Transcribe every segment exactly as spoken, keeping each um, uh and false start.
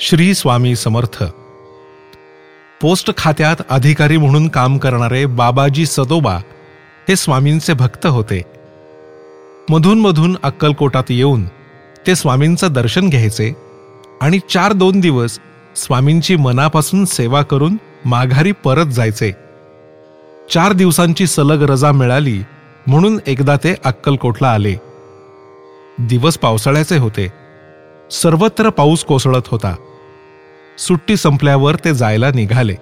Shri Swami Samarth. Post खात्यात अधिकारी म्हणून काम करणारे बाबाजी सदोबा हे स्वामींचे भक्त होते. मधून मधून अक्कलकोटात येऊन ते स्वामींचं दर्शन घ्यायचे आणि चार दोन दिवस स्वामींची मनापासून सेवा करून माघारी परत जायचे. चार दिवसांची सलग रजा मिळाली म्हणून एकदा ते अक्कलकोटला आले. दिवस पावसाळ्याचे होते. सर्वत्र पाऊस कोसळत होता. सुट्टी संपल्यावर ते जायला निघाले.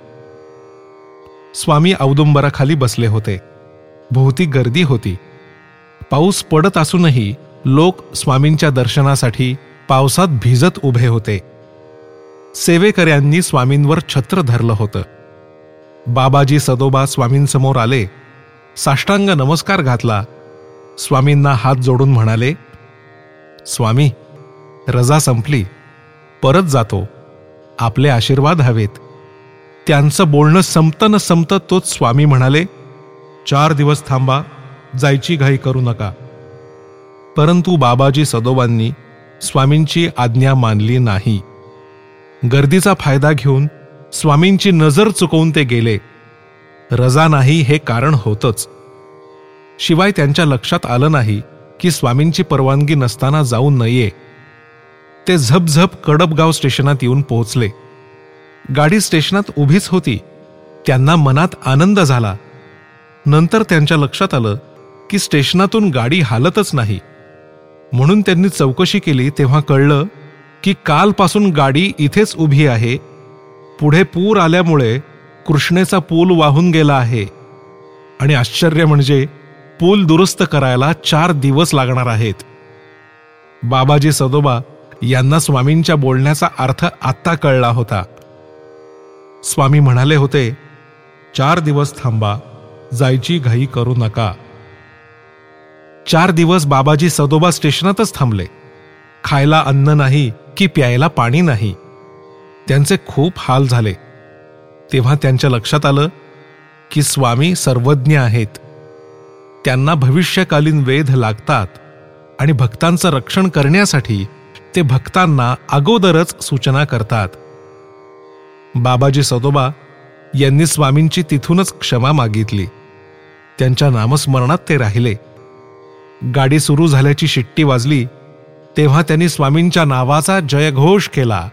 स्वामी औदुंबराखाली बसले होते. भोवती गर्दी होती. पाऊस पडत असूनही लोक स्वामींच्या दर्शनासाठी पावसात भिजत उभे होते. सेवेकऱ्यांनी स्वामींवर छत्र धरलं होतं. बाबाजी सदोबा स्वामींसमोर आले. साष्टांग नमस्कार घातला. स्वामींना हात जोडून म्हणाले, स्वामी, रजा संपली, परत जातो, आपले आशीर्वाद हवेत. त्यांचं बोलणं संपत न संपत तोच स्वामी म्हणाले, चार दिवस थांबा, जायची घाई करू नका. परंतु बाबाजी सदोबांनी स्वामींची आज्ञा मानली नाही. गर्दीचा फायदा घेऊन स्वामींची नजर चुकवून ते गेले. रजा नाही हे कारण होतंच. शिवाय त्यांच्या लक्षात आलं नाही की स्वामींची परवानगी नसताना जाऊ नये. ते झपझप कडबगाव स्टेशनात येऊन पोहोचले. गाडी स्टेशनात उभीच होती. त्यांना मनात आनंद झाला. नंतर त्यांच्या लक्षात आलं की स्टेशनातून गाडी हालतच नाही. म्हणून त्यांनी चौकशी केली तेव्हा कळलं की कालपासून गाडी इथेच उभी आहे. पुढे पूर आल्यामुळे कृष्णेचा पूल वाहून गेला आहे आणि आश्चर्य म्हणजे पूल दुरुस्त करायला चार दिवस लागणार आहेत. बाबाजी सदोबा यांना स्वामींच्या बोलण्याचा अर्थ आत्ता कळला होता. स्वामी म्हणाले होते, चार दिवस थांबा, जायची घाई करू नका. चार दिवस बाबाजी सदोबा स्टेशनातच थांबले. खायला अन्न नाही की प्यायला पाणी नाही. त्यांचे खूप हाल झाले. तेव्हा त्यांच्या लक्षात आलं की स्वामी सर्वज्ञ आहेत. त्यांना भविष्यकालीन वेध लागतात आणि भक्तांचं रक्षण करण्यासाठी ते भक्तांना अगोदरच सूचना करतात. बाबाजी सदोबा यांनी स्वामींची तिथूनच क्षमा मागितली. त्यांच्या नामस्मरणात ते राहिले. गाडी सुरू झाल्याची शिट्टी वाजली तेव्हा त्यांनी स्वामींच्या नावाचा जयघोष केला.